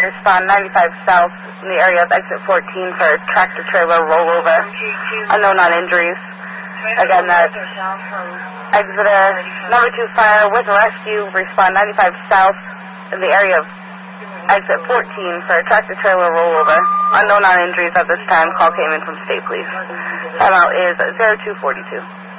respond 95 south in the area of exit 14 for a tractor trailer rollover. Unknown on injuries. Again, that's Exeter number 2 fire with rescue. Respond 95 south in the area of exit 14 for a tractor trailer rollover. Unknown on injuries at this time. Call came in from State Police. Timeout is 0242.